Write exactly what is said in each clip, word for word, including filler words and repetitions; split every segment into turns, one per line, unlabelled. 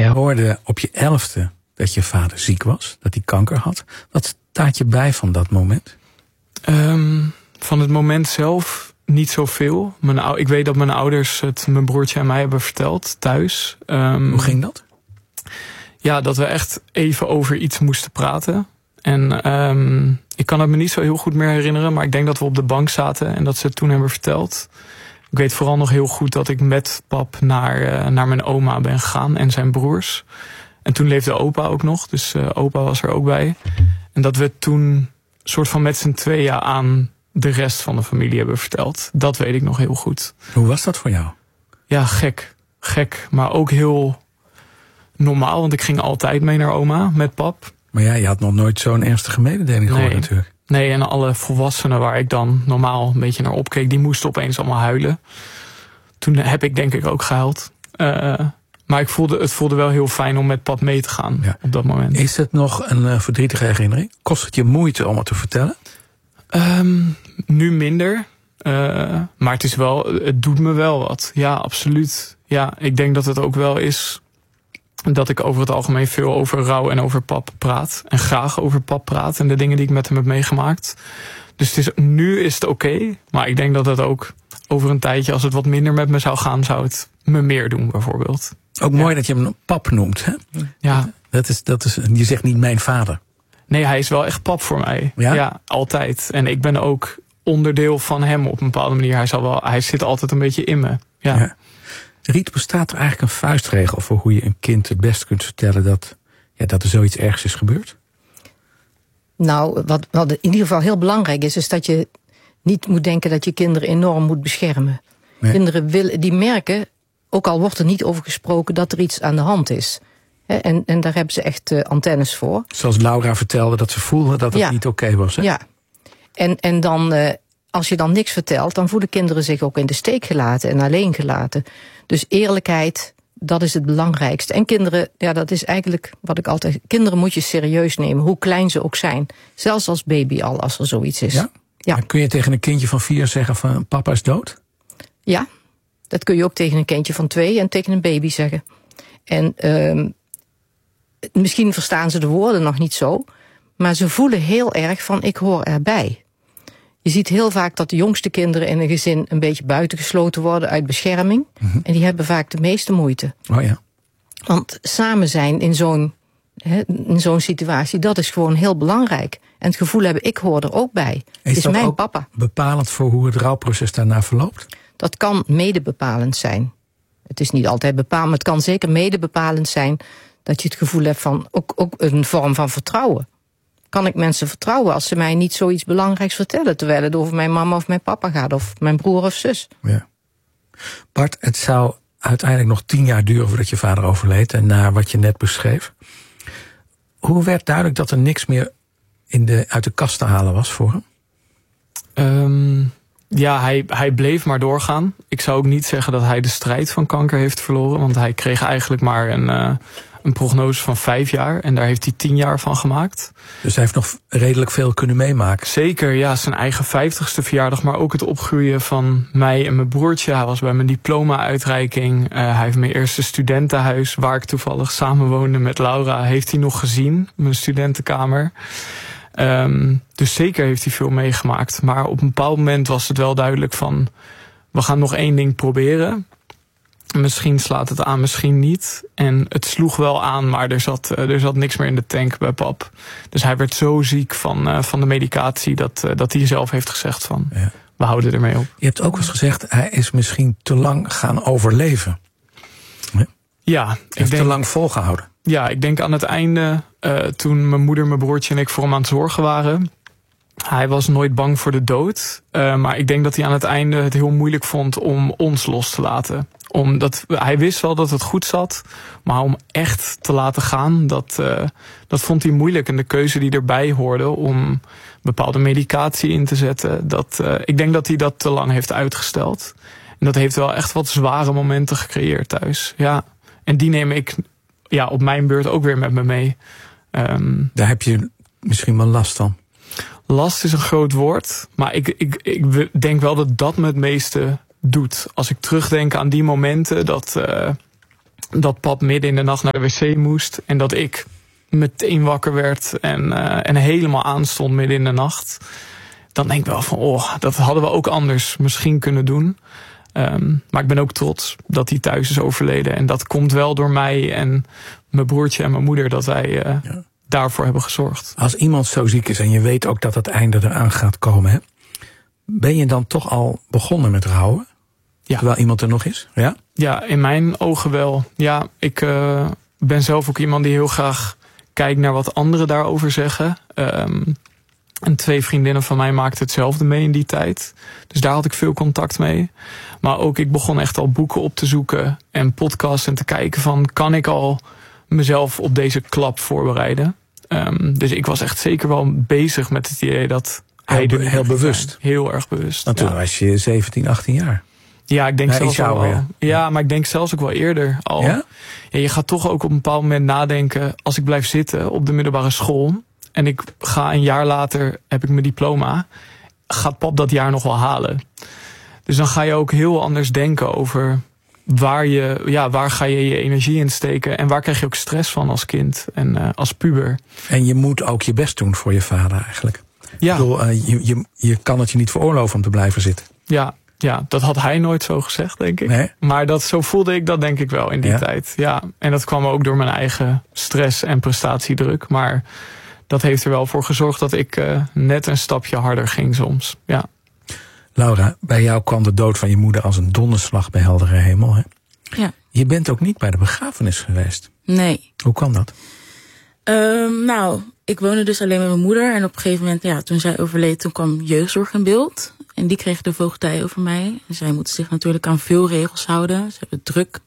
Jij hoorde op je elfde dat je vader ziek was, dat hij kanker had. Wat staat je bij van dat moment?
Um, van het moment zelf niet zoveel. Mijn, ik weet dat mijn ouders het mijn broertje en mij hebben verteld thuis. Um,
Hoe ging dat?
Ja, dat we echt even over iets moesten praten. En um, ik kan het me niet zo heel goed meer herinneren, maar ik denk dat we op de bank zaten en dat ze het toen hebben verteld. Ik weet vooral nog heel goed dat ik met pap naar, uh, naar mijn oma ben gegaan en zijn broers. En toen leefde opa ook nog, dus uh, opa was er ook bij. En dat we toen soort van met z'n tweeën aan de rest van de familie hebben verteld. Dat weet ik nog heel goed.
Hoe was dat voor jou?
Ja, gek. Gek, maar ook heel normaal, want ik ging altijd mee naar oma met pap.
Maar ja, je had nog nooit zo'n ernstige mededeling gehoord
nee.
natuurlijk.
Nee, en alle volwassenen waar ik dan normaal een beetje naar opkeek, die moesten opeens allemaal huilen. Toen heb ik denk ik ook gehuild. Uh, maar ik voelde, het voelde wel heel fijn om met pap mee te gaan ja. op dat moment.
Is het nog een uh, verdrietige herinnering? Kost het je moeite om het te vertellen?
Um, nu minder. Uh, maar het is wel, het doet me wel wat. Ja, absoluut. Ja, ik denk dat het ook wel is dat ik over het algemeen veel over rouw en over pap praat. En graag over pap praat en de dingen die ik met hem heb meegemaakt. Dus het is, nu is het oké. Okay, maar ik denk dat het ook over een tijdje, als het wat minder met me zou gaan, zou het me meer doen bijvoorbeeld.
Ook mooi ja. dat je hem pap noemt, hè?
Ja.
Dat is, dat is, je zegt niet mijn vader.
Nee, hij is wel echt pap voor mij.
Ja?
Ja, altijd. En ik ben ook onderdeel van hem op een bepaalde manier. Hij, zal wel, hij zit altijd een beetje in me. Ja.
Ja. Riet, bestaat er eigenlijk een vuistregel voor hoe je een kind het best kunt vertellen dat, ja, dat er zoiets ergs is gebeurd?
Nou, wat, wat in ieder geval heel belangrijk is, is dat je niet moet denken dat je kinderen enorm moet beschermen. Nee. Kinderen willen, die merken, ook al wordt er niet over gesproken, dat er iets aan de hand is. He, en, en daar hebben ze echt uh, antennes voor.
Zoals Laura vertelde, dat ze voelde dat het
ja.
niet oké okay was. Hè?
Ja. En, en dan, uh, als je dan niks vertelt, dan voelen kinderen zich ook in de steek gelaten en alleen gelaten. Dus eerlijkheid, dat is het belangrijkste. En kinderen, ja, dat is eigenlijk wat ik altijd... Kinderen moet je serieus nemen, hoe klein ze ook zijn. Zelfs als baby al, als er zoiets is.
Ja? Ja. Kun je tegen een kindje van vier zeggen van papa is dood?
Ja, dat kun je ook tegen een kindje van twee en tegen een baby zeggen. En uh, misschien verstaan ze de woorden nog niet zo, maar ze voelen heel erg van ik hoor erbij. Je ziet heel vaak dat de jongste kinderen in een gezin een beetje buitengesloten worden uit bescherming. Mm-hmm. En die hebben vaak de meeste moeite.
Oh ja.
Want samen zijn in zo'n, he, in zo'n situatie, dat is gewoon heel belangrijk. En het gevoel hebben, ik hoor er ook bij.
Is
het is
dat
mijn
ook
papa.
Bepalend voor hoe het rouwproces daarna verloopt?
Dat kan mede bepalend zijn. Het is niet altijd bepalend, maar het kan zeker mede bepalend zijn dat je het gevoel hebt van ook, ook een vorm van vertrouwen. Kan ik mensen vertrouwen als ze mij niet zoiets belangrijks vertellen, terwijl het over mijn mama of mijn papa gaat, of mijn broer of zus?
Ja. Bart, het zou uiteindelijk nog tien jaar duren voordat je vader overleed, en na wat je net beschreef. Hoe werd duidelijk dat er niks meer in de, uit de kast te halen was voor hem?
Um, ja, hij, hij bleef maar doorgaan. Ik zou ook niet zeggen dat hij de strijd van kanker heeft verloren, want hij kreeg eigenlijk maar een... Uh, Een prognose van vijf jaar. En daar heeft hij tien jaar van gemaakt.
Dus hij heeft nog redelijk veel kunnen meemaken.
Zeker, ja. Zijn eigen vijftigste verjaardag. Maar ook het opgroeien van mij en mijn broertje. Hij was bij mijn diploma-uitreiking. Uh, hij heeft mijn eerste studentenhuis, waar ik toevallig samenwoonde met Laura, heeft hij nog gezien. Mijn studentenkamer. Um, dus zeker heeft hij veel meegemaakt. Maar op een bepaald moment was het wel duidelijk van, we gaan nog één ding proberen. Misschien slaat het aan, misschien niet. En het sloeg wel aan, maar er zat, er zat niks meer in de tank bij pap. Dus hij werd zo ziek van, uh, van de medicatie dat, uh, dat hij zelf heeft gezegd van, ja. we houden ermee op.
Je hebt ook eens gezegd, hij is misschien te lang gaan overleven. Ja,
ja
hij
ik
heeft
denk,
te lang volgehouden.
Ja, ik denk aan het einde, uh, toen mijn moeder, mijn broertje en ik voor hem aan het zorgen waren. Hij was nooit bang voor de dood. Uh, maar ik denk dat hij aan het einde het heel moeilijk vond om ons los te laten. Omdat, hij wist wel dat het goed zat, maar om echt te laten gaan, dat, uh, dat vond hij moeilijk. En de keuze die erbij hoorde om bepaalde medicatie in te zetten, dat, uh, ik denk dat hij dat te lang heeft uitgesteld. En dat heeft wel echt wat zware momenten gecreëerd thuis. Ja. En die neem ik ja, op mijn beurt ook weer met me mee. Um,
Daar heb je misschien wel last van.
Last is een groot woord, maar ik, ik, ik denk wel dat dat me het meeste doet. Als ik terugdenk aan die momenten, dat, uh, dat pap midden in de nacht naar de wc moest. En dat ik meteen wakker werd en, uh, en helemaal aanstond midden in de nacht. Dan denk ik wel van, oh, dat hadden we ook anders misschien kunnen doen. Um, maar ik ben ook trots dat hij thuis is overleden. En dat komt wel door mij en mijn broertje en mijn moeder, dat wij uh, ja. daarvoor hebben gezorgd.
Als iemand zo ziek is en je weet ook dat het einde eraan gaat komen, hè, ben je dan toch al begonnen met rouwen? Ja. Terwijl iemand er nog is? Ja,
ja, in mijn ogen wel. Ja, ik uh, ben zelf ook iemand die heel graag kijkt naar wat anderen daarover zeggen. Um, en twee vriendinnen van mij maakten hetzelfde mee in die tijd. Dus daar had ik veel contact mee. Maar ook ik begon echt al boeken op te zoeken en podcasts en te kijken van, kan ik al mezelf op deze klap voorbereiden? Um, dus ik was echt zeker wel bezig met het idee dat hij
heel, heel bewust.
Heel erg bewust.
Want toen
ja.
was je zeventien, achttien jaar.
Ja, ik denk
Hij
zelfs ook wel. Ja.
ja,
maar ik denk zelfs ook wel eerder al.
Ja?
Ja, je gaat toch ook op een bepaald moment nadenken, als ik blijf zitten op de middelbare school en ik ga een jaar later, heb ik mijn diploma, gaat pap dat jaar nog wel halen? Dus dan ga je ook heel anders denken over waar, je, ja, waar ga je je energie in steken en waar krijg je ook stress van als kind en uh, als puber.
En je moet ook je best doen voor je vader eigenlijk.
Ja.
Ik bedoel, uh, je, je, je kan het je niet veroorloven om te blijven zitten.
Ja. Ja, dat had hij nooit zo gezegd, denk ik.
Nee.
Maar dat, zo voelde ik dat denk ik wel in die
ja.
tijd. Ja. En dat kwam ook door mijn eigen stress en prestatiedruk. Maar dat heeft er wel voor gezorgd dat ik uh, net een stapje harder ging soms. Ja.
Laura, bij jou kwam de dood van je moeder als een donderslag bij heldere hemel. Hè?
Ja.
Je bent ook niet bij de begrafenis geweest.
Nee.
Hoe kwam dat?
Um, nou, ik woonde dus alleen met mijn moeder. En op een gegeven moment, ja, toen zij overleed, toen kwam jeugdzorg in beeld. En die kreeg de voogdij over mij. En zij moeten zich natuurlijk aan veel regels houden. Ze hebben het druk.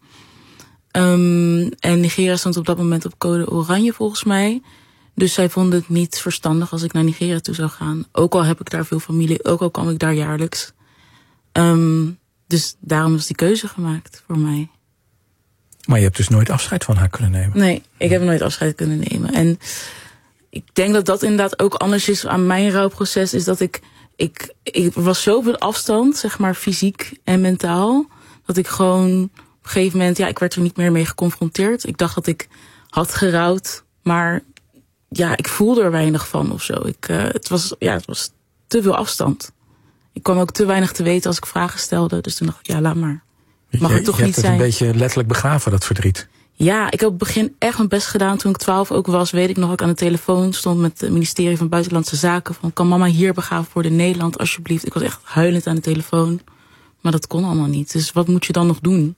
Um, en Nigeria stond op dat moment op code oranje volgens mij. Dus zij vonden het niet verstandig als ik naar Nigeria toe zou gaan. Ook al heb ik daar veel familie, ook al kwam ik daar jaarlijks. Um, dus daarom was die keuze gemaakt voor mij.
Maar je hebt dus nooit afscheid van haar kunnen nemen?
Nee, ik heb nooit afscheid kunnen nemen. En ik denk dat dat inderdaad ook anders is aan mijn rouwproces. Is dat ik, ik, ik was zoveel afstand, zeg maar fysiek en mentaal. Dat ik gewoon op een gegeven moment, ja, ik werd er niet meer mee geconfronteerd. Ik dacht dat ik had gerouwd, maar ja, ik voelde er weinig van of zo. Ik, uh, het, was, ja, het was te veel afstand. Ik kwam ook te weinig te weten als ik vragen stelde. Dus toen dacht ik, ja, laat maar. Mag
je,
het toch
je
niet
hebt
zijn?
het een beetje letterlijk begraven, dat verdriet.
Ja, ik heb op het begin echt mijn best gedaan. Toen ik twaalf ook was, weet ik nog, dat ik aan de telefoon stond met het ministerie van Buitenlandse Zaken. Van, kan mama hier begraven worden in Nederland, alsjeblieft? Ik was echt huilend aan de telefoon. Maar dat kon allemaal niet. Dus wat moet je dan nog doen?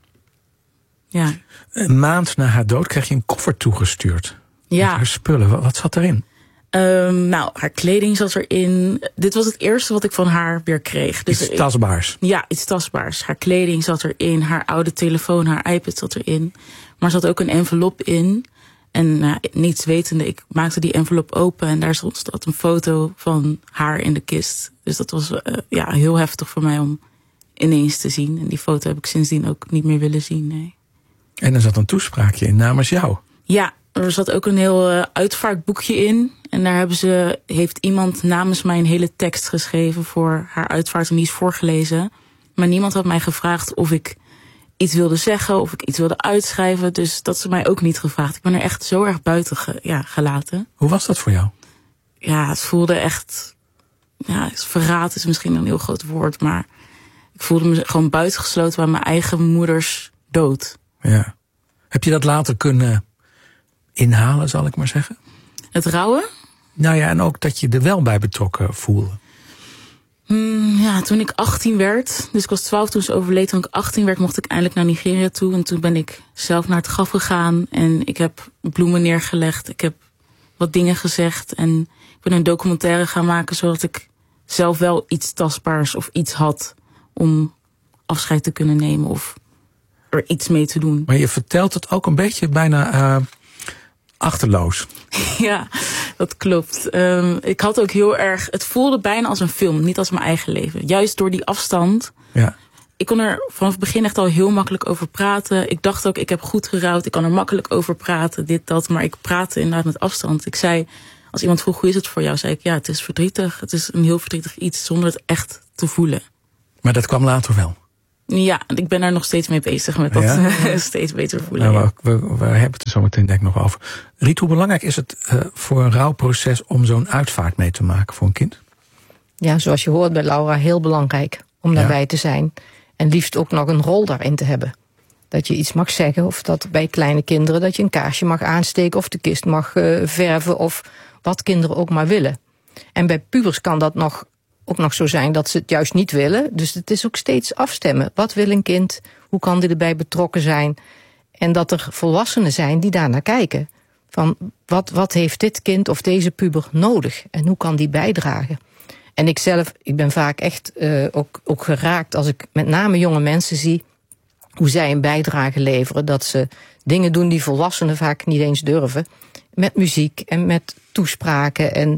Ja.
Een maand na haar dood kreeg je een koffer toegestuurd.
Ja.
Met haar spullen. Wat, wat zat erin?
Um, nou, haar kleding zat erin. Dit was het eerste wat ik van haar weer kreeg. Dus
iets tastbaars?
Ja, iets tastbaars. Haar kleding zat erin, haar oude telefoon, haar iPad zat erin. Maar er zat ook een envelop in. En uh, niets wetende, ik maakte die envelop open en daar stond een foto van haar in de kist. Dus dat was uh, ja, heel heftig voor mij om ineens te zien. En die foto heb ik sindsdien ook niet meer willen zien, nee.
En er zat een toespraakje in namens jou?
Ja, er zat ook een heel uh, uitvaartboekje in. En daar hebben ze, heeft iemand namens mij een hele tekst geschreven voor haar uitvaart en die is voorgelezen. Maar niemand had mij gevraagd of ik iets wilde zeggen, of ik iets wilde uitschrijven. Dus dat is mij ook niet gevraagd. Ik ben er echt zo erg buiten ge, ja, gelaten.
Hoe was dat voor jou?
Ja, het voelde echt, ja, verraad is misschien een heel groot woord, maar ik voelde me gewoon buitengesloten bij mijn eigen moeders dood.
Ja. Heb je dat later kunnen inhalen, zal ik maar zeggen?
Het rouwen?
Nou ja, en ook dat je er wel bij betrokken voelde.
Hmm, ja, toen ik achttien werd, dus ik was twaalf toen ze overleed. Toen ik achttien werd, mocht ik eindelijk naar Nigeria toe. En toen ben ik zelf naar het graf gegaan en ik heb bloemen neergelegd. Ik heb wat dingen gezegd en ik ben een documentaire gaan maken, zodat ik zelf wel iets tastbaars of iets had om afscheid te kunnen nemen of er iets mee te doen.
Maar je vertelt het ook een beetje bijna uh, achterloos.
Ja, dat klopt. Um, ik had ook heel erg, het voelde bijna als een film, niet als mijn eigen leven. Juist door die afstand.
Ja.
Ik kon er vanaf het begin echt al heel makkelijk over praten. Ik dacht ook, ik heb goed gerouwd. Ik kan er makkelijk over praten, dit, dat. Maar ik praatte inderdaad met afstand. Ik zei, als iemand vroeg, hoe is het voor jou? Zei ik, ja, het is verdrietig. Het is een heel verdrietig iets, zonder het echt te voelen.
Maar dat kwam later wel?
Ja, ik ben daar nog steeds mee bezig met dat ja? steeds beter voelen.
Nou, we, we, we hebben het er zo meteen denk ik nog over. Riet, hoe belangrijk is het uh, voor een rouwproces om zo'n uitvaart mee te maken voor een kind?
Ja, zoals je hoort bij Laura, heel belangrijk om daarbij ja. te zijn. En liefst ook nog een rol daarin te hebben. Dat je iets mag zeggen, of dat bij kleine kinderen dat je een kaarsje mag aansteken of de kist mag uh, verven of wat kinderen ook maar willen. En bij pubers kan dat nog, ook nog zo zijn dat ze het juist niet willen. Dus het is ook steeds afstemmen. Wat wil een kind? Hoe kan die erbij betrokken zijn? En dat er volwassenen zijn die daarnaar kijken. Van wat, wat heeft dit kind of deze puber nodig? En hoe kan die bijdragen? En ik zelf, ik ben vaak echt uh, ook, ook geraakt als ik met name jonge mensen zie hoe zij een bijdrage leveren. Dat ze dingen doen die volwassenen vaak niet eens durven. Met muziek en met toespraken. En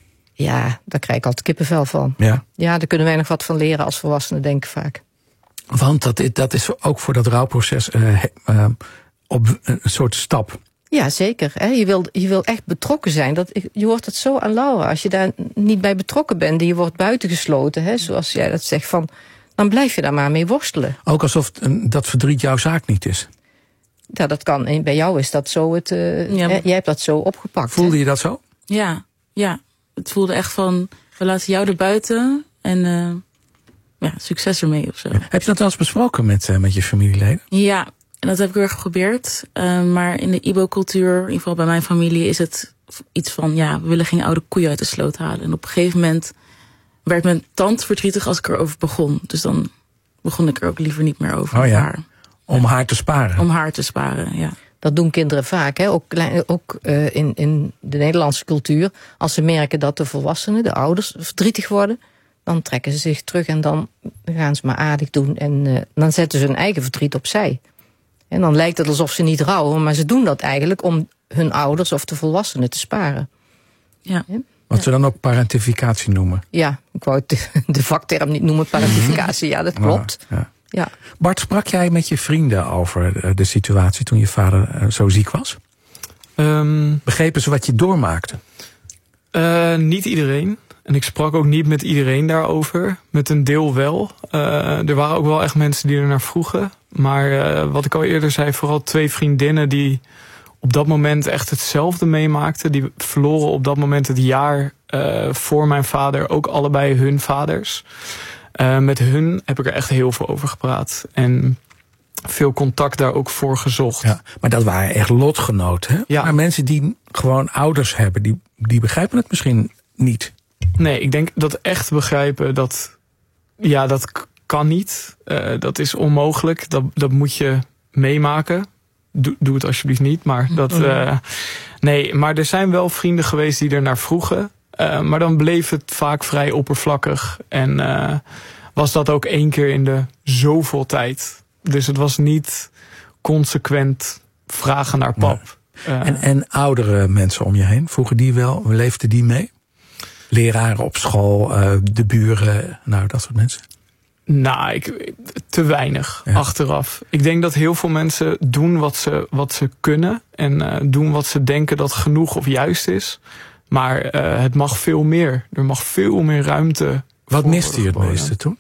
ja, daar krijg ik altijd kippenvel van. Ja, ja daar kunnen wij nog wat van leren als volwassenen, denk ik vaak.
Want dat, dat is ook voor dat rouwproces uh, uh, op een soort stap.
Ja, zeker. Hè. Je wil, je wil echt betrokken zijn. Dat, je hoort het zo aan Laura. Als je daar niet bij betrokken bent en je wordt buitengesloten, hè, zoals jij dat zegt, van, dan blijf je daar maar mee worstelen.
Ook alsof dat verdriet jouw zaak niet is.
Ja, dat kan. En bij jou is dat zo. Het, uh, ja. hè, jij hebt dat zo opgepakt.
Voelde
hè?
je dat zo?
Ja, ja. Het voelde echt van, we laten jou erbuiten en uh, ja, succes ermee of zo. Ja.
Heb je dat wel eens besproken met, uh, met je familieleden?
Ja. En dat heb ik heel erg geprobeerd. Uh, maar in de Ibo-cultuur, in ieder geval bij mijn familie, is het iets van, ja, we willen geen oude koeien uit de sloot halen. En op een gegeven moment werd mijn tante verdrietig als ik erover begon. Dus dan begon ik er ook liever niet meer over.
Oh ja,
haar.
Om haar te sparen?
Om haar te sparen, ja.
Dat doen kinderen vaak, hè? Ook, ook uh, in, in de Nederlandse cultuur. Als ze merken dat de volwassenen, de ouders, verdrietig worden, dan trekken ze zich terug en dan gaan ze maar aardig doen. En uh, dan zetten ze hun eigen verdriet opzij. En dan lijkt het alsof ze niet rouwen, maar ze doen dat eigenlijk om hun ouders of de volwassenen te sparen.
Ja.
Wat we dan ook parentificatie noemen.
Ja, ik wou het de, de vakterm niet noemen, parentificatie. Ja, dat klopt.
Ja.
Ja.
Bart, sprak jij met je vrienden over de situatie toen je vader zo ziek was?
Um,
Begrepen ze wat je doormaakte?
Uh, niet iedereen. En ik sprak ook niet met iedereen daarover. Met een deel wel. Uh, er waren ook wel echt mensen die er naar vroegen. Maar uh, wat ik al eerder zei, vooral twee vriendinnen die op dat moment echt hetzelfde meemaakten. Die verloren op dat moment het jaar uh, voor mijn vader ook allebei hun vaders. Uh, met hun heb ik er echt heel veel over gepraat. En veel contact daar ook voor gezocht.
Ja, maar dat waren echt lotgenoten, hè?
Ja.
Maar mensen die gewoon ouders hebben, die, die begrijpen het misschien niet.
Nee, ik denk dat echt begrijpen, dat, ja, dat kan niet. Uh, dat is onmogelijk. Dat, dat moet je meemaken. Doe, doe het alsjeblieft niet. Maar dat, uh, nee, maar er zijn wel vrienden geweest die er naar vroegen. Uh, maar dan bleef het vaak vrij oppervlakkig. En uh, was dat ook één keer in de zoveel tijd. Dus het was niet consequent vragen naar pap.
Nee. Uh, en, en oudere mensen om je heen, vroegen die wel, leefden die mee? Leraren op school, uh, de buren, nou dat soort mensen?
Nou, ik, te weinig ja. achteraf. Ik denk dat heel veel mensen doen wat ze, wat ze kunnen. En uh, doen wat ze denken dat genoeg of juist is. Maar uh, het mag veel meer. Er mag veel meer ruimte.
Wat miste je het meeste toen?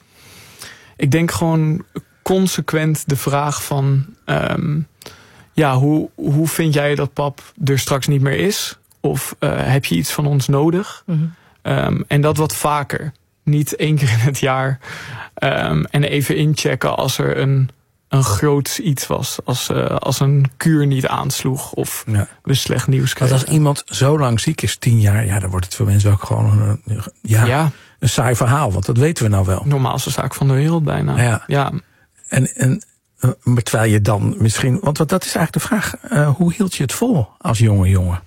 Ik denk gewoon consequent de vraag van, Um, ja, hoe, hoe vind jij dat pap er straks niet meer is? Of uh, heb je iets van ons nodig? Mm-hmm. Um, en dat wat vaker. Niet één keer in het jaar. Um, en even inchecken als er een, een groots iets was. Als, uh, als een kuur niet aansloeg. Of ja. we slecht nieuws kregen.
Want als iemand zo lang ziek is, tien jaar. Ja, dan wordt het voor mensen ook gewoon een, ja, ja. een saai verhaal. Want dat weten we nou wel.
Normaalste zaak van de wereld bijna.
Ja. ja. En, en maar terwijl je dan misschien. Want dat is eigenlijk de vraag. Uh, hoe hield je het vol als jonge jongen?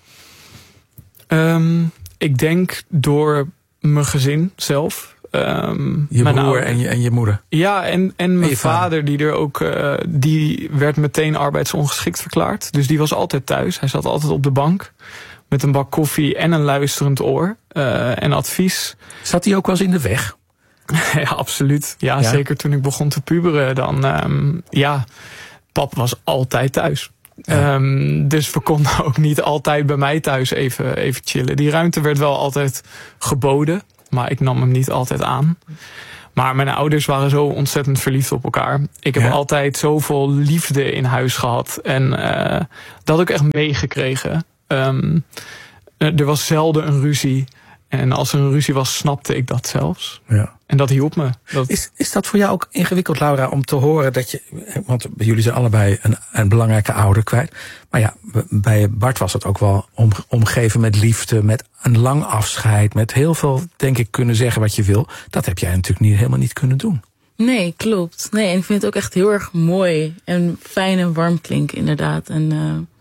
Um, ik denk door mijn gezin zelf. Um,
je
mijn
broer
oude,
en, je, en je moeder?
Ja, en, en mijn
en
vader,
vader
die er ook, uh, die werd meteen arbeidsongeschikt verklaard. Dus die was altijd thuis. Hij zat altijd op de bank. Met een bak koffie en een luisterend oor. Uh, en advies.
Zat hij ook wel eens in de weg?
Ja, absoluut. Ja, ja, zeker toen ik begon te puberen. Dan, um, ja, pap was altijd thuis. Ja. Um, dus we konden ook niet altijd bij mij thuis even, even chillen. Die ruimte werd wel altijd geboden. Maar ik nam hem niet altijd aan. Maar mijn ouders waren zo ontzettend verliefd op elkaar. Ik heb
ja?
altijd zoveel liefde in huis gehad. En uh, dat heb ik echt meegekregen. Um, er was zelden een ruzie. En als er een ruzie was, snapte ik dat zelfs.
Ja.
En dat hielp me. Dat...
Is, is dat voor jou ook ingewikkeld, Laura, om te horen dat je... Want jullie zijn allebei een, een belangrijke ouder kwijt. Maar ja, bij Bart was het ook wel om, omgeven met liefde, met een lang afscheid, met heel veel, denk ik, kunnen zeggen wat je wil. Dat heb jij natuurlijk niet, helemaal niet kunnen doen.
Nee, klopt. Nee, en ik vind het ook echt heel erg mooi en fijn en warm klinken, inderdaad. En uh,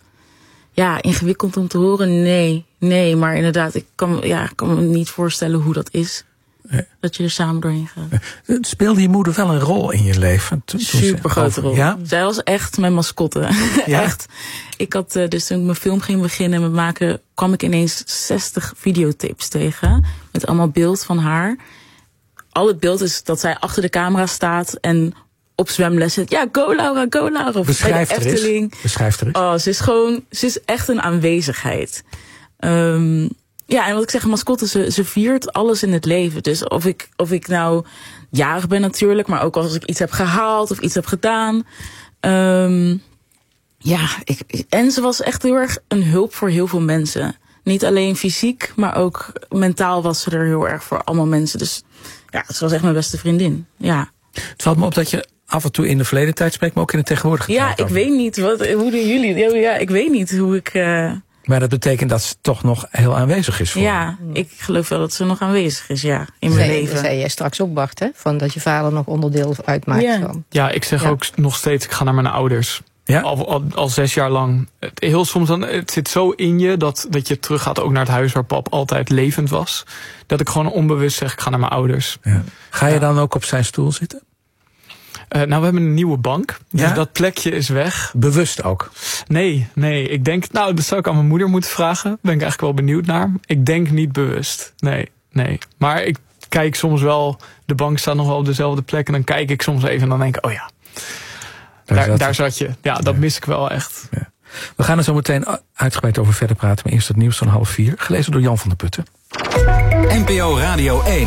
ja, ingewikkeld om te horen, nee. Nee, maar inderdaad, ik kan, ja, ik kan me niet voorstellen hoe dat is.
Nee.
Dat je er samen doorheen gaat.
Speelde je moeder wel een rol in je leven?
Super grote rol.
Ja?
Zij was echt mijn mascotte. Ja? Echt. Ik had uh, dus toen ik mijn film ging beginnen met maken, kwam ik ineens zestig videotapes tegen. Met allemaal beeld van haar. Al het beeld is dat zij achter de camera staat en op zwemles zit. Ja, go Laura, go Laura. Of
Beschrijf
bij de
er
Efteling.
eens. Beschrijf er eens.
Oh, ze is gewoon, ze is echt een aanwezigheid. Um, ja, en wat ik zeg, mascotte, ze, ze viert alles in het leven. Dus of ik, of ik nou jarig ben natuurlijk, maar ook als ik iets heb gehaald of iets heb gedaan. Um, ja, ik, en ze was echt heel erg een hulp voor heel veel mensen. Niet alleen fysiek, maar ook mentaal was ze er heel erg voor allemaal mensen. Dus ja, ze was echt mijn beste vriendin. Ja.
Het valt me op dat je af en toe in de verleden tijd spreekt, maar ook in de tegenwoordige
ja,
tijd.
Ja, ik weet niet. Wat, hoe doen jullie? Ja, ik weet niet hoe ik... Uh,
Maar dat betekent dat ze toch nog heel aanwezig is voor
Ja,
je.
ik geloof wel dat ze nog aanwezig is, ja, in mijn
zei,
leven.
zei jij straks ook, Bart, hè? Van dat je vader nog onderdeel uitmaakt.
Ja.
Van.
Ja, ik zeg
Ja.
ook nog steeds, ik ga naar mijn ouders.
Ja?
Al, al, al zes jaar lang. Het, heel soms dan, het zit zo in je dat, dat je terug gaat ook naar het huis waar pap altijd levend was. Dat ik gewoon onbewust zeg, ik ga naar mijn ouders.
Ja. Ga je
Ja.
dan ook op zijn stoel zitten?
Uh, nou, we hebben een nieuwe bank. Dus
Ja?
dat plekje is weg.
Bewust ook?
Nee, nee. Ik denk, nou, dat zou ik aan mijn moeder moeten vragen. Daar ben ik eigenlijk wel benieuwd naar. Ik denk niet bewust. Nee, nee. Maar ik kijk soms wel, de bank staat nog wel op dezelfde plek. En dan kijk ik soms even en dan denk ik, oh ja,
Daar,
daar,
zat
daar zat je. Ja, dat
Ja.
mis ik wel echt.
Ja. We gaan er zo meteen uitgebreid over verder praten. Maar eerst het nieuws van half vier. Gelezen door Jan van der Putten.
N P O Radio één.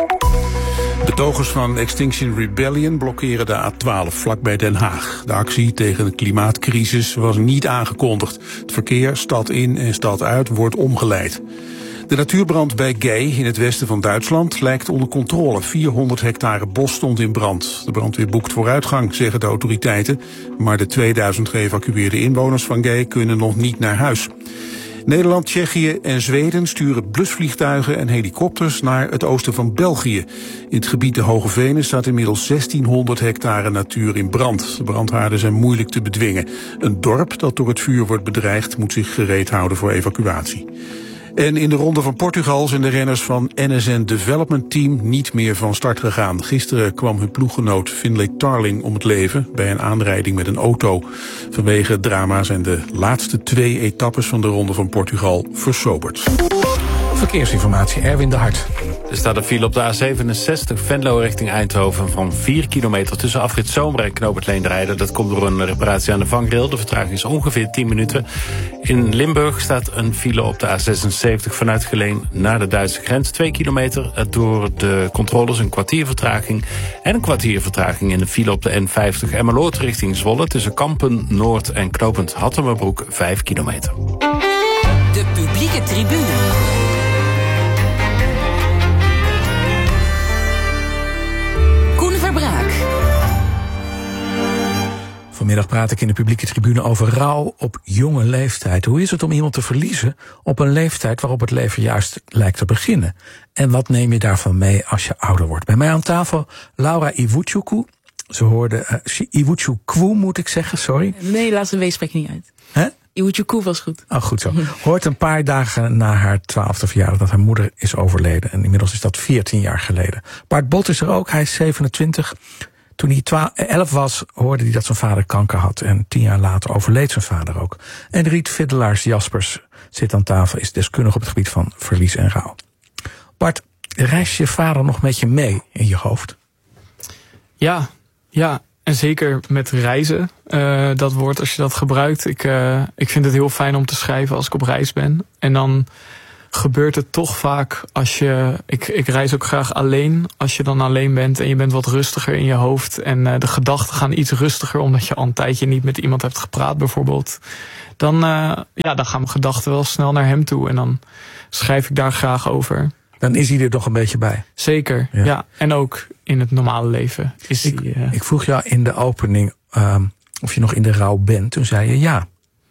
Betogers van Extinction Rebellion blokkeren de A twaalf vlakbij Den Haag. De actie tegen de klimaatcrisis was niet aangekondigd. Het verkeer stad in en stad uit wordt omgeleid. De natuurbrand bij Gey in het westen van Duitsland lijkt onder controle. vierhonderd hectare bos stond in brand. De brandweer boekt vooruitgang, zeggen de autoriteiten. Maar de tweeduizend geëvacueerde inwoners van Gey kunnen nog niet naar huis. Nederland, Tsjechië en Zweden sturen blusvliegtuigen en helikopters naar het oosten van België. In het gebied de Hoge Venen staat inmiddels zestienhonderd hectare natuur in brand. De brandhaarden zijn moeilijk te bedwingen. Een dorp dat door het vuur wordt bedreigd moet zich gereed houden voor evacuatie. En in de Ronde van Portugal zijn de renners van N S N Development Team niet meer van start gegaan. Gisteren kwam hun ploeggenoot Finlay Tarling om het leven bij een aanrijding met een auto. Vanwege het drama zijn de laatste twee etappes van de Ronde van Portugal versoberd.
Verkeersinformatie, Erwin de Hart.
Er staat een file op de A zevenenzestig Venlo richting Eindhoven van vier kilometer tussen afrit Zomer en Knoop het Leendrijden. Dat komt door een reparatie aan de vangrail. De vertraging is ongeveer tien minuten. In Limburg staat een file op de A zesenzeventig vanuit Geleen naar de Duitse grens. Twee kilometer door de controles een kwartier vertraging. En een kwartier vertraging in de file op de N vijftig Emmeloord richting Zwolle tussen Kampen, Noord en Knopend Hattemerbroek vijf kilometer.
De publieke tribune.
Vanmiddag praat ik in de publieke tribune over rouw op jonge leeftijd. Hoe is het om iemand te verliezen op een leeftijd waarop het leven juist lijkt te beginnen? En wat neem je daarvan mee als je ouder wordt? Bij mij aan tafel Laura Iwuchukwu. Ze hoorde uh, Iwuchukwu, moet ik zeggen, sorry.
Nee, laat zijn W spreek niet uit.
Hè?
Iwuchukwu was goed.
Oh, goed zo. Hoort een paar dagen na haar twaalfde verjaardag dat haar moeder is overleden. En inmiddels is dat veertien jaar geleden. Bart Bot is er ook, hij is zevenentwintig. Toen hij twaalf, elf was, hoorde hij dat zijn vader kanker had. En tien jaar later overleed zijn vader ook. En Riet Fiddelaars Jaspers zit aan tafel, is deskundig op het gebied van verlies en rouw. Bart, reist je vader nog met je mee in je hoofd?
Ja, ja. En zeker met reizen, uh, dat woord als je dat gebruikt. Ik, uh, ik vind het heel fijn om te schrijven als ik op reis ben. En dan gebeurt het toch vaak als je... Ik, ik reis ook graag alleen. Als je dan alleen bent en je bent wat rustiger in je hoofd... en uh, de gedachten gaan iets rustiger... omdat je al een tijdje niet met iemand hebt gepraat bijvoorbeeld... dan, uh, ja, dan gaan mijn gedachten wel snel naar hem toe. En dan schrijf ik daar graag over.
Dan is hij er toch een beetje bij.
Zeker, ja. ja. En ook in het normale leven is
ik,
hij... Uh...
Ik vroeg jou in de opening um, of je nog in de rouw bent. Toen zei je ja.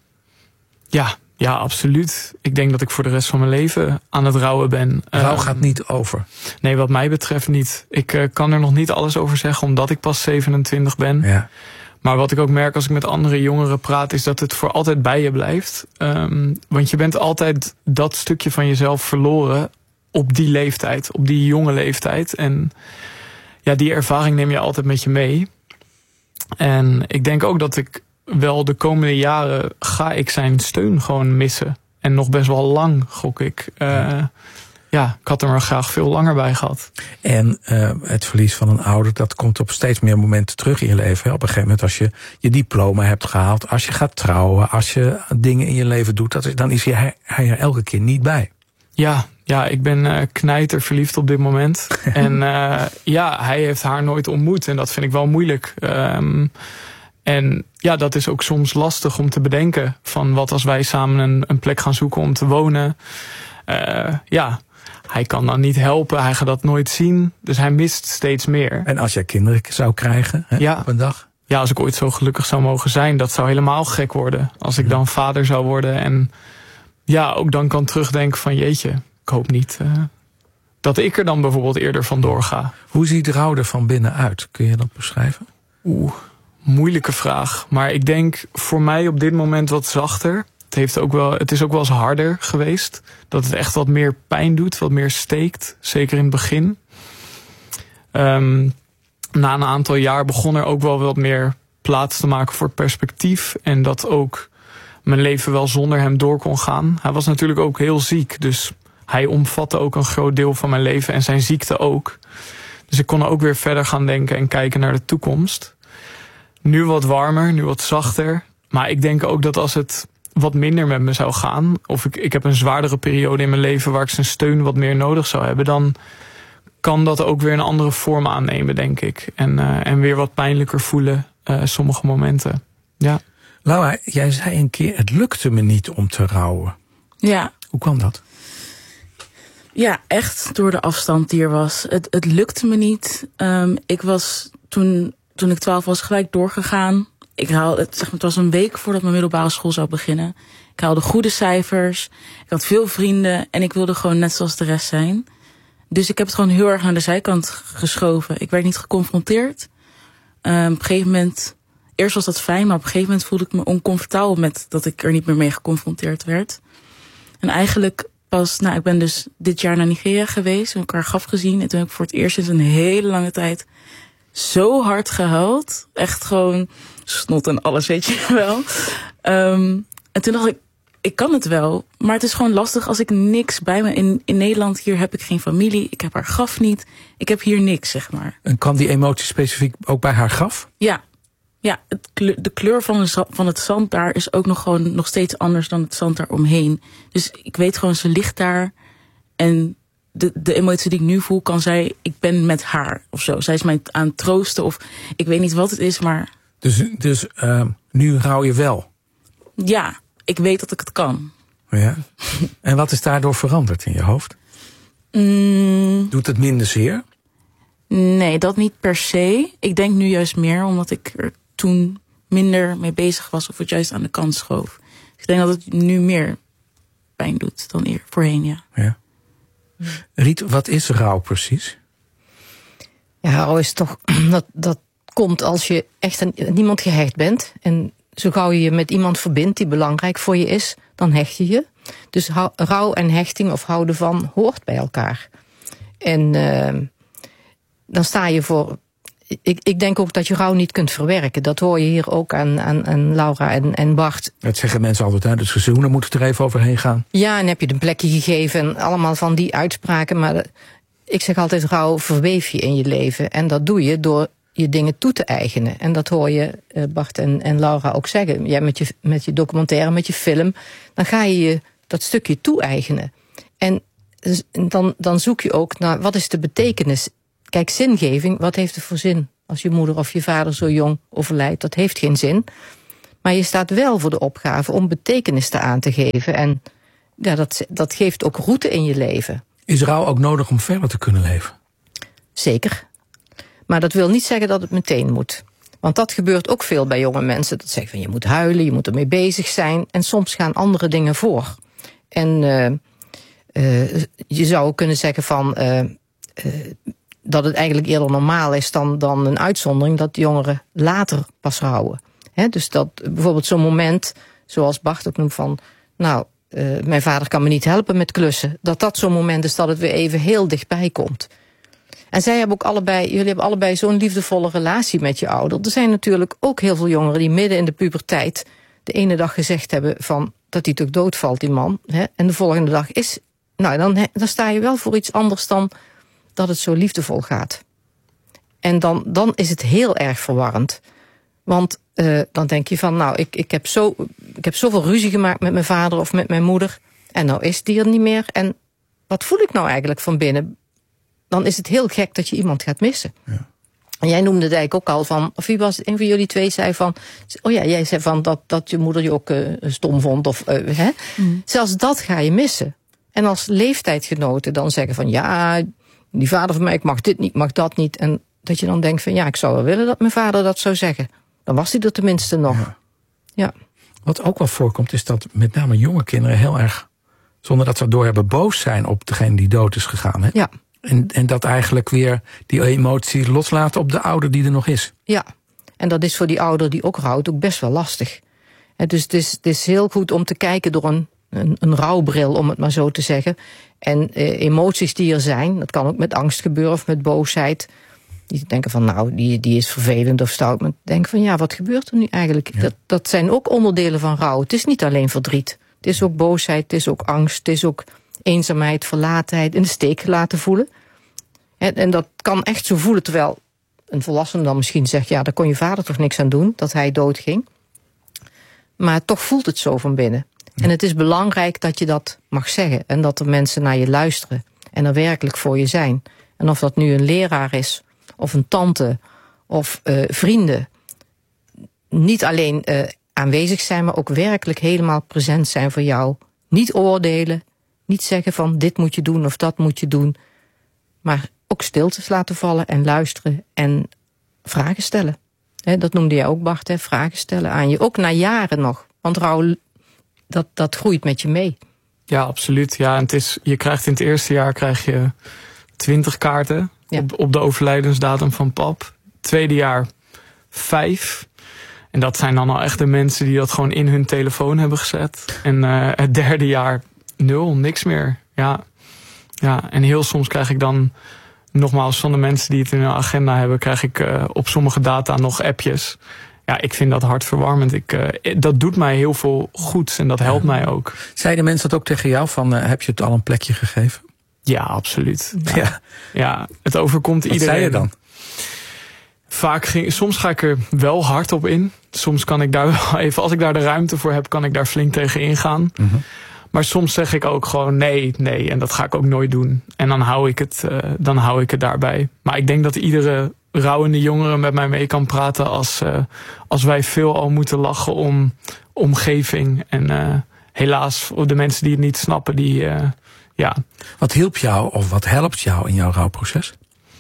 Ja, ja, absoluut. Ik denk dat ik voor de rest van mijn leven aan het rouwen ben.
Rouw
uh,
gaat niet over?
Nee, wat mij betreft niet. Ik uh, kan er nog niet alles over zeggen, omdat ik pas zevenentwintig ben.
Ja.
Maar wat ik ook merk als ik met andere jongeren praat... is dat het voor altijd bij je blijft. Um, want je bent altijd dat stukje van jezelf verloren... op die leeftijd, op die jonge leeftijd. En ja, die ervaring neem je altijd met je mee. En ik denk ook dat ik wel de komende jaren... ga ik zijn steun gewoon missen. En nog best wel lang, gok ik. Uh, ja, ik had er maar graag veel langer bij gehad.
En uh, het verlies van een ouder, dat komt op steeds meer momenten terug in je leven. Hè? Op een gegeven moment als je je diploma hebt gehaald... als je gaat trouwen, als je dingen in je leven doet... Dat is, dan is hij, hij er elke keer niet bij.
Ja, ja, ik ben uh, knijter verliefd op dit moment. En uh, ja, hij heeft haar nooit ontmoet. En dat vind ik wel moeilijk. Um, en ja, dat is ook soms lastig om te bedenken. Van wat als wij samen een, een plek gaan zoeken om te wonen. Uh, ja, hij kan dan niet helpen. Hij gaat dat nooit zien. Dus hij mist steeds meer.
En als jij kinderen zou krijgen hè,
ja.
op een dag?
Ja, als ik ooit zo gelukkig zou mogen zijn. Dat zou helemaal gek worden. Als ik dan vader zou worden en... ja, ook dan kan terugdenken van jeetje, ik hoop niet uh, dat ik er dan bijvoorbeeld eerder vandoor ga.
Hoe ziet rouw er van binnen uit? Kun je dat beschrijven?
Oeh, moeilijke vraag. Maar ik denk voor mij op dit moment wat zachter. Het, heeft ook wel, het is ook wel eens harder geweest. Dat het echt wat meer pijn doet, wat meer steekt. Zeker in het begin. Um, na een aantal jaar begon er ook wel wat meer plaats te maken voor perspectief. En dat ook... mijn leven wel zonder hem door kon gaan. Hij was natuurlijk ook heel ziek. Dus hij omvatte ook een groot deel van mijn leven. En zijn ziekte ook. Dus ik kon ook weer verder gaan denken en kijken naar de toekomst. Nu wat warmer, nu wat zachter. Maar ik denk ook dat als het wat minder met me zou gaan... of ik, ik heb een zwaardere periode in mijn leven... waar ik zijn steun wat meer nodig zou hebben... dan kan dat ook weer een andere vorm aannemen, denk ik. En, uh, en weer wat pijnlijker voelen, uh, sommige momenten. Ja.
Laura, jij zei een keer, het lukte me niet om te rouwen.
Ja.
Hoe kwam dat?
Ja, echt door de afstand die er was. Het, het lukte me niet. Um, ik was toen, toen ik twaalf was gelijk doorgegaan. Ik haalde, het, zeg maar, het was een week voordat mijn middelbare school zou beginnen. Ik haalde goede cijfers. Ik had veel vrienden en ik wilde gewoon net zoals de rest zijn. Dus ik heb het gewoon heel erg naar de zijkant geschoven. Ik werd niet geconfronteerd. Um, op een gegeven moment... Eerst was dat fijn, maar op een gegeven moment voelde ik me oncomfortabel met dat ik er niet meer mee geconfronteerd werd. En eigenlijk pas, nou, ik ben dus dit jaar naar Nigeria geweest, heb ik haar graf gezien. En toen heb ik voor het eerst sinds een hele lange tijd zo hard gehuild. Echt gewoon snot en alles, weet je wel. Um, en toen dacht ik, ik kan het wel, maar het is gewoon lastig als ik niks bij me... In, in Nederland, hier heb ik geen familie, ik heb haar graf niet. Ik heb hier niks, zeg maar.
En kwam die emotie specifiek ook bij haar graf?
Ja. Ja, het kleur, de kleur van, de, van het zand daar is ook nog gewoon nog steeds anders dan het zand daar omheen. Dus ik weet gewoon, ze ligt daar. En de, de emotie die ik nu voel, kan zij, ik ben met haar of zo. Zij is mij aan het troosten of ik weet niet wat het is, maar...
Dus, dus uh, nu rouw je wel?
Ja, ik weet dat ik het kan.
Ja. En wat is daardoor veranderd in je hoofd?
Mm.
Doet het minder zeer?
Nee, dat niet per se. Ik denk nu juist meer, omdat ik er toen minder mee bezig was of het juist aan de kant schoof. Ik denk dat het nu meer pijn doet dan eer voorheen, ja.
Ja. Riet, wat is rouw precies?
Ja, rouw is toch, dat, dat komt als je echt aan niemand gehecht bent. En zo gauw je je met iemand verbindt die belangrijk voor je is, dan hecht je je. Dus rouw en hechting of houden van hoort bij elkaar. En uh, dan sta je voor... Ik, ik denk ook dat je rouw niet kunt verwerken. Dat hoor je hier ook aan, aan, aan Laura en, en Bart.
Dat zeggen mensen altijd, hè? Dus seizoenen moeten er even overheen gaan.
Ja, en heb je een plekje gegeven en allemaal van die uitspraken. Maar de, ik zeg altijd, rouw verweef je in je leven. En dat doe je door je dingen toe te eigenen. En dat hoor je uh, Bart en, en Laura ook zeggen. Jij met je, met je documentaire, met je film, dan ga je je dat stukje toe-eigenen. En dan, dan zoek je ook naar, wat is de betekenis? Kijk, zingeving, wat heeft het voor zin? Als je moeder of je vader zo jong overlijdt, dat heeft geen zin. Maar je staat wel voor de opgave om betekenis te aan te geven. En ja, dat, dat geeft ook route in je leven.
Is rouw ook nodig om verder te kunnen leven?
Zeker. Maar dat wil niet zeggen dat het meteen moet. Want dat gebeurt ook veel bij jonge mensen. Dat zeggen van, je moet huilen, je moet ermee bezig zijn. En soms gaan andere dingen voor. En uh, uh, je zou kunnen zeggen van... Uh, uh, dat het eigenlijk eerder normaal is dan, dan een uitzondering... dat jongeren later pas rouwen. He, dus dat bijvoorbeeld zo'n moment, zoals Bart ook noemt van... nou, uh, mijn vader kan me niet helpen met klussen. Dat dat zo'n moment is dat het weer even heel dichtbij komt. En zij hebben ook allebei, jullie hebben allebei zo'n liefdevolle relatie met je ouder. Er zijn natuurlijk ook heel veel jongeren die midden in de puberteit... de ene dag gezegd hebben van dat hij toch doodvalt, die man. He, en de volgende dag is... nou, dan, he, dan sta je wel voor iets anders dan dat het zo liefdevol gaat. En dan, dan is het heel erg verwarrend. Want uh, dan denk je van, nou, ik, ik, heb zo, ik heb zoveel ruzie gemaakt met mijn vader of met mijn moeder. En nou is die er niet meer. En wat voel ik nou eigenlijk van binnen? Dan is het heel gek dat je iemand gaat missen. Ja. En jij noemde het eigenlijk ook al van, of wie was het, een van jullie twee zei van, oh ja, jij zei van dat, dat je moeder je ook uh, stom vond. Of, uh, hè? Mm. Zelfs dat ga je missen. En als leeftijdgenoten dan zeggen van, ja, die vader van mij, ik mag dit niet, mag dat niet. En dat je dan denkt van, ja, ik zou wel willen dat mijn vader dat zou zeggen. Dan was hij er tenminste nog. Ja. Ja.
Wat ook wel voorkomt is dat met name jonge kinderen heel erg, zonder dat ze door hebben, boos zijn op degene die dood is gegaan. Hè?
Ja.
En, en dat eigenlijk weer die emotie loslaten op de ouder die er nog is.
Ja, en dat is voor die ouder die ook rouwt ook best wel lastig. En dus het is, het is heel goed om te kijken door een, een, een rouwbril, om het maar zo te zeggen. En eh, emoties die er zijn, dat kan ook met angst gebeuren of met boosheid. Die denken van, nou, die, die is vervelend of stout. Maar denken van, ja, wat gebeurt er nu eigenlijk? Ja. Dat, dat zijn ook onderdelen van rouw. Het is niet alleen verdriet. Het is ook boosheid, het is ook angst, het is ook eenzaamheid, verlatenheid, in de steek gelaten voelen. En, en dat kan echt zo voelen, terwijl een volwassene dan misschien zegt, ja, daar kon je vader toch niks aan doen, dat hij doodging. Maar toch voelt het zo van binnen. Ja. En het is belangrijk dat je dat mag zeggen. En dat er mensen naar je luisteren. En er werkelijk voor je zijn. En of dat nu een leraar is, of een tante, of uh, vrienden. Niet alleen uh, aanwezig zijn, maar ook werkelijk helemaal present zijn voor jou. Niet oordelen. Niet zeggen van dit moet je doen of dat moet je doen. Maar ook stiltes laten vallen en luisteren en vragen stellen. He, dat noemde jij ook, Bart, he, vragen stellen aan je. Ook na jaren nog. Want rouw, dat, dat groeit met je mee.
Ja, absoluut. Ja, en het is, je krijgt in het eerste jaar krijg je twintig kaarten ja. op, op de overlijdensdatum van pap. Tweede jaar vijf. En dat zijn dan al echt de mensen die dat gewoon in hun telefoon hebben gezet. En uh, het derde jaar nul, niks meer. Ja. Ja, en heel soms krijg ik dan, nogmaals van de mensen die het in hun agenda hebben, krijg ik uh, op sommige data nog appjes. Ja, ik vind dat hartverwarmend. Ik, uh, dat doet mij heel veel goeds en dat helpt ja. mij ook.
Zeiden mensen dat ook tegen jou van, uh, heb je het al een plekje gegeven?
Ja, absoluut. Ja,
ja.
ja het overkomt
Wat
iedereen.
Wat zei je dan?
Vaak ging, soms ga ik er wel hard op in. Soms kan ik daar wel even, als ik daar de ruimte voor heb, kan ik daar flink tegen ingaan. Mm-hmm. Maar soms zeg ik ook gewoon nee, nee. En dat ga ik ook nooit doen. En dan hou ik het, uh, dan hou ik het daarbij. Maar ik denk dat iedere rouwende jongere met mij mee kan praten als, uh, als wij veel al moeten lachen om omgeving. En uh, helaas, de mensen die het niet snappen, die uh, ja.
Wat hielp jou of wat helpt jou in jouw rouwproces?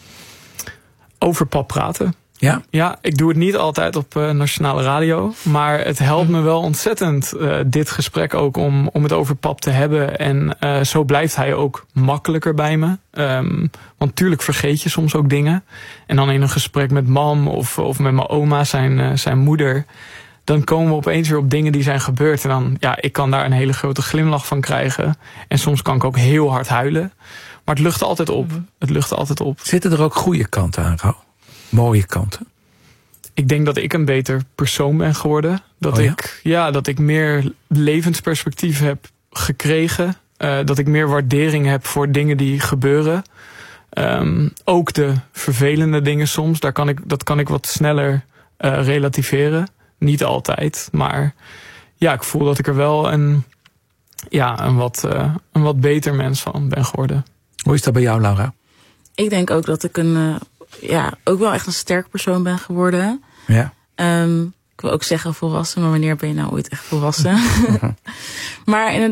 Over pap praten.
Ja?
Ja, ik doe het niet altijd op uh, nationale radio. Maar het helpt me wel ontzettend, uh, dit gesprek ook, om, om het over pap te hebben. En uh, zo blijft hij ook makkelijker bij me. Um, want tuurlijk vergeet je soms ook dingen. En dan in een gesprek met mam of, of met mijn oma, zijn, uh, zijn moeder, dan komen we opeens weer op dingen die zijn gebeurd. En dan, ja, ik kan daar een hele grote glimlach van krijgen. En soms kan ik ook heel hard huilen. Maar het lucht altijd op. Het lucht altijd op.
Zitten er ook goede kanten aan, rouw? Mooie kanten?
Ik denk dat ik een beter persoon ben geworden. Dat,
oh ja?
ik, ja, dat ik meer levensperspectief heb gekregen. Uh, dat ik meer waardering heb voor dingen die gebeuren. Um, ook de vervelende dingen soms. Daar kan ik, dat kan ik wat sneller uh, relativeren. Niet altijd. Maar ja, ik voel dat ik er wel een, ja, een, wat, uh, een wat beter mens van ben geworden.
Hoe is dat bij jou, Laura?
Ik denk ook dat ik een, uh, ja, ook wel echt een sterk persoon ben geworden.
Ja.
Um, ik wil ook zeggen volwassen, maar wanneer ben je nou ooit echt volwassen? Maar inderdaad.